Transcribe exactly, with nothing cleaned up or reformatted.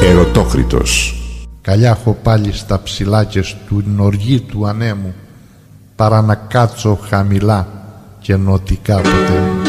Ερωτόκριτος. Καλιά έχω πάλι στα ψηλά και στου οργή του ανέμου, παρά να κάτσω χαμηλά και νοτικά ποτέ μου.